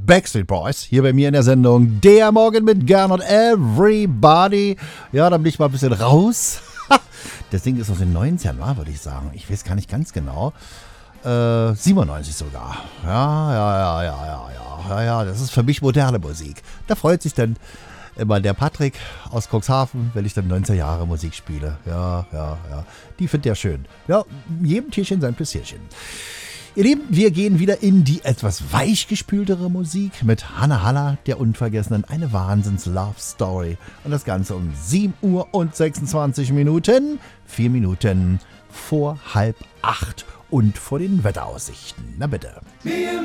Backstreet Boys, hier bei mir in der Sendung Der Morgen mit Gernot Everybody. Ja, dann bin ich mal ein bisschen raus. Das Ding ist aus den 90ern, würde ich sagen. Ich weiß gar nicht ganz genau. 97 sogar. Ja, das ist für mich moderne Musik. Da freut sich dann immer der Patrick aus Cuxhaven, wenn ich dann 90er Jahre Musik spiele. Ja. Die findet er schön. Ja, jedem Tierchen sein Pläsierchen. Ihr Lieben, wir gehen wieder in die etwas weichgespültere Musik mit Hanna Haller, der Unvergessenen, eine Wahnsinns-Love-Story. Und das Ganze um 7 Uhr und 26 Minuten, 4 Minuten vor 7:30 und vor den Wetteraussichten. Na bitte.